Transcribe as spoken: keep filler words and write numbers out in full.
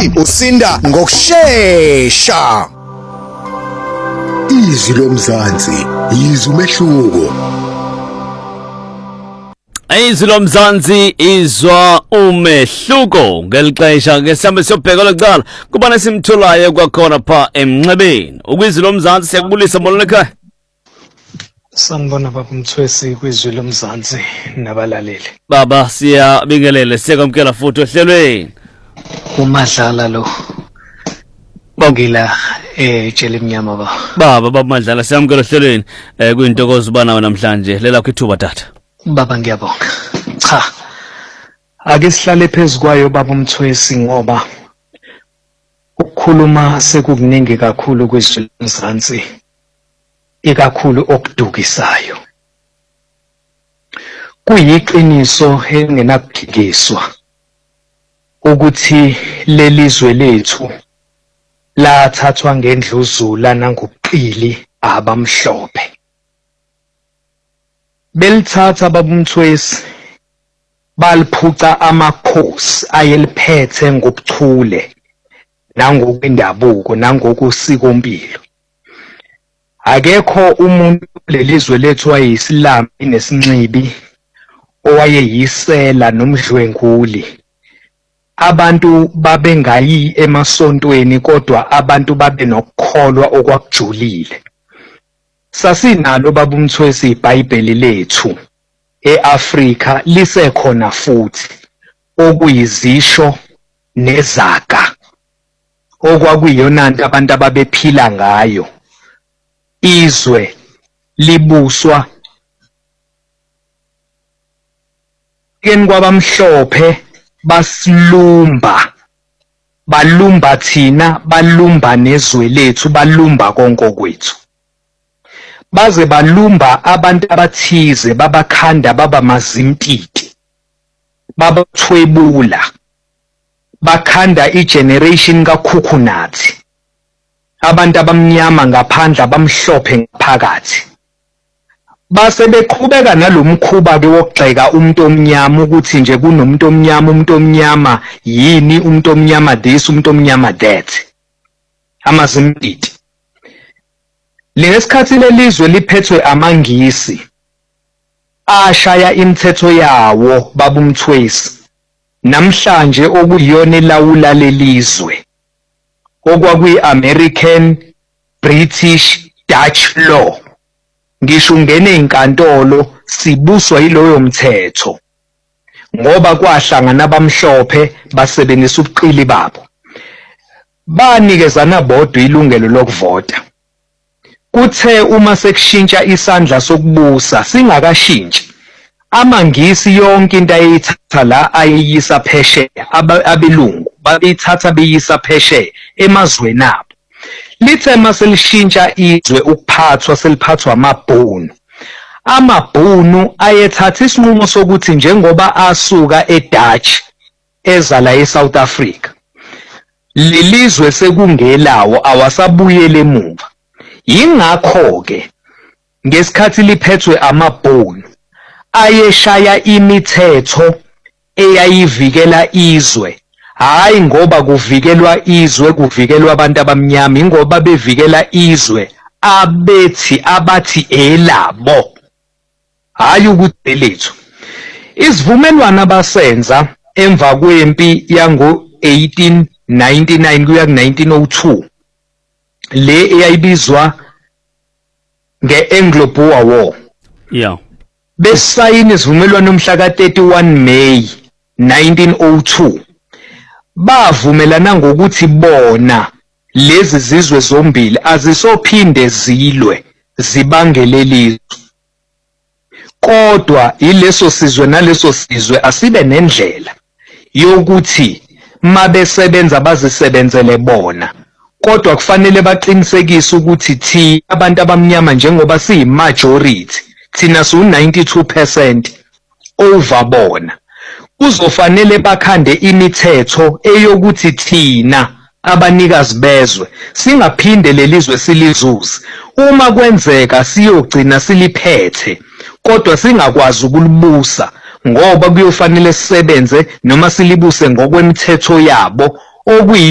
futhi usinda ngokusheshsha. Izwi lomzansi, izwi umehluko. Izwi lomzansi izwa umehluko ngelixesha ke sihambe siyobheka lokuqala kubana simtholayo kwakhona pha emnxebeni. Ukwizwi lomzansi siyakubulisa molweni ekhaya. Sanibona baba Mthwesi kwizwi lomzansi nabalaleli. Baba siyabingelele siyakwamkela futhi ohlelweni. Umadlala lo. Bongila eh tshela emnyama ba. Baba baba Madlala siyamkela ohlelweni eh kuyintokozo uba nawe namhlanje lela kwithuba tata. Baba ngiyabonga. Cha. Ake sihlale phezukwayo baba Mthwesi ngoba ukukhuluma sekukuningi kakhulu kwizwi lomzansi. Ikakhulu okudukisayo. Kuyiqiniso engenakuphikiswa ukuthi lelizwe lethu lathathwa ngendluzula nangobuqili abamhlophe. Belithatha babumthwesi baliphuca amakhosi ayeliphethe ngobuchule nangokwendabuko nangokusikompilo. Akekho umuntu lelizwe lethu wayisilamu nesinxibi owayeyisela nomdlwenguli. Abantu babengayi emasontweni kodwa abantu babe nokukholwa okwakujulile. Sasinalo babumthwesi iBhayibheli lethu eAfrika lisekhona futhi okuyizisho nezaga okwakuyiyona nto abantu ababephila ngayo. Izwe libuswa keni kwabamhlophe basilumba balumba thina balumba nezwe lethu balumba konke kwethu baze balumba abantu abathize babakhanda baba mazimpiti babathwebula bakhanda igeneration kaKhukhulathi abantu abamnyama ngaphandle abamhlophe ngaphakathi base beqhubeka nalomkhuba ke wokugxeka umuntu omnyama ukuthi nje kunomuntu omnyama umuntu omnyama yini umuntu omnyama this umuntu omnyama that amazimpiti. Lesikhathi lelizwe liphethwe amangisi ashaya imithetho yawo babumthwesi namhlanje okuyiyona elawula lelizwe okwakuyi-American, British, Dutch law. Ngisho ungene inkantolo sibuswa yiloyo mthetho ngoba kwahlangana abamhlophe basebenzisa ubuqili babo. Banikezana bodwa ilungelo lokuvota. Kuthe uma sekushintsha isandla sokubusa singakashintshi amangisi yonke into ayithatha la ayiyisa phesheya abelungu babeyithatha beyisa phesheya emazweni abo. Lithe maselishintsha izwe ukuphathwa seliphathwa amabhunu. Amabhunu ayethatha isinqumo sokuthi njengoba asuka eDutch eza la eSouth Africa lelizwe sekungelawo awasabuyele emuva. Yingakho ke ngesikhathi liphethwe amabhunu ayeshaya imithetho eyayivikela izwe. Hayi ngoba kuvikelwa izwe kuvikelwa abantu abamnyama ingoba bevikela izwe abethi abathi elabo hayi ukuthi lethu. Isivumelwano abasenza emva kwempi yango eighteen ninety-nine kuya ku nineteen oh two le eyayibizwa nge-Anglo-Boer War. Yeah. Besayina isivumelwano mhla ka thirty-one May nineteen oh two. Bavumelana ngokuthi bona lezi zizwe zombili azisophinde zilwe zibangele lizwe. Kodwa ileso sizwe naleso sizwe asibe nendlela yokuthi mabesebenza bazisebenzele bona. Kodwa kufanele baqinisekise ukuthi thi abantu abamnyama njengoba siyimajority thina su ninety-two percent over bona. Kuzofanele bakhande imithetho eyokuthi thina abanikazi bezwe singaphinde lelizwe silizuze. Uma kwenzeka siyogcina siliphethe kodwa singakwazi ukulibusa ngoba kuyofanele sisebenze noma silibuse ngokwemithetho yabo okuyi